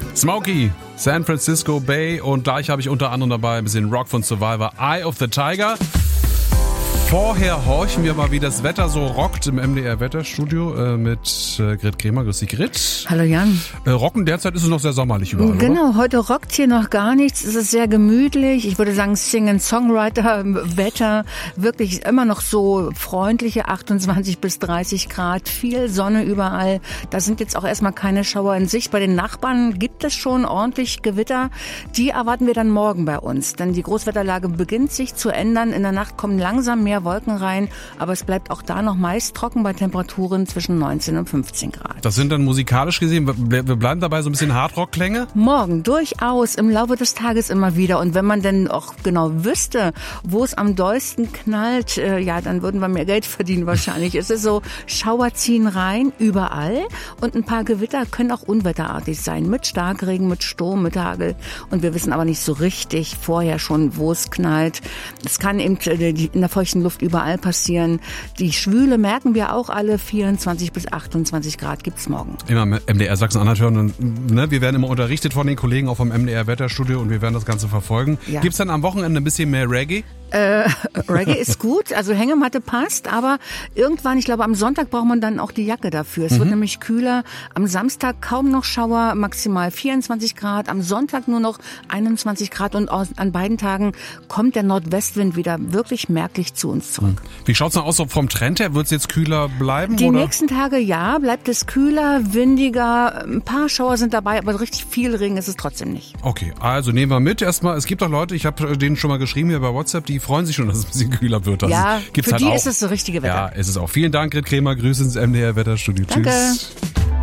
Smokey, San Francisco Bay und gleich habe ich unter anderem dabei ein bisschen Rock von Survivor, Eye of the Tiger. Vorher horchen wir mal, wie das Wetter so rockt im MDR-Wetterstudio mit Grit Kremer. Grüß dich, Grit. Hallo Jan. Rocken derzeit ist es noch sehr sommerlich überall, Genau, oder? heute rockt hier noch gar nichts. Es ist sehr gemütlich. Ich würde sagen Sing-and-Songwriter-Wetter. Wirklich immer noch so freundliche 28 bis 30 Grad. Viel Sonne überall. Da sind jetzt auch erstmal keine Schauer in Sicht. Bei den Nachbarn gibt es schon ordentlich Gewitter. Die erwarten wir dann morgen bei uns. Denn die Großwetterlage beginnt sich zu ändern. In der Nacht kommen langsam mehr Wolken rein, aber es bleibt auch da noch meist trocken bei Temperaturen zwischen 19 und 15 Grad. Das sind dann musikalisch gesehen, wir bleiben dabei so ein bisschen Hardrock-Klänge? Morgen durchaus im Laufe des Tages immer wieder. Und wenn man denn auch genau wüsste, wo es am dollsten knallt, ja, dann würden wir mehr Geld verdienen wahrscheinlich. Es ist so, Schauer ziehen rein, überall. Und ein paar Gewitter können auch unwetterartig sein. Mit Starkregen, mit Sturm, mit Hagel. Und wir wissen aber nicht so richtig vorher schon, wo es knallt. Es kann eben in der feuchten Luft überall passieren. Die Schwüle merken wir auch alle. 24 bis 28 Grad gibt's morgen. Immer MDR Sachsen-Anhalt hören. Und, ne, wir werden immer unterrichtet von den Kollegen auch vom MDR Wetterstudio und wir werden das Ganze verfolgen. Ja. Gibt's dann am Wochenende ein bisschen mehr Reggae? Reggae ist gut, also Hängematte passt, aber irgendwann, ich glaube am Sonntag braucht man dann auch die Jacke dafür. Es wird nämlich kühler. Am Samstag kaum noch Schauer, maximal 24 Grad. Am Sonntag nur noch 21 Grad und an beiden Tagen kommt der Nordwestwind wieder wirklich merklich zu uns zurück. Wie schaut's noch aus so vom Trend her? Wird's jetzt kühler bleiben? Die nächsten Tage ja, bleibt es kühler, windiger. Ein paar Schauer sind dabei, aber richtig viel Regen ist es trotzdem nicht. Okay, also nehmen wir mit. Erstmal, es gibt doch Leute, ich habe denen schon mal geschrieben hier bei WhatsApp, die freuen sich schon, dass es ein bisschen kühler wird. Das ja, gibt's für halt die auch. ist es das richtige Wetter. Ja, ist es auch. Vielen Dank, Grit Kremer. Grüße ins MDR Wetterstudio. Danke. Tschüss.